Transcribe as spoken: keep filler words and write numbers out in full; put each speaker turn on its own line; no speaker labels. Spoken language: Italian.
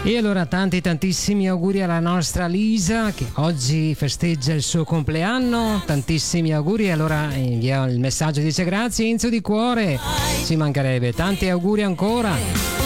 E allora tanti tantissimi auguri alla nostra Lisa che oggi festeggia il suo compleanno, tantissimi auguri. Allora invia il messaggio, dice grazie Enzo di cuore, ci mancherebbe, tanti auguri ancora.